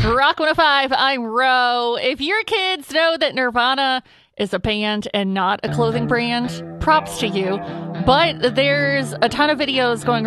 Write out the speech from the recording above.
Rock 105, I'm Ro. If your kids know that Nirvana is a band and not a clothing brand, props to you. But there's a ton of videos going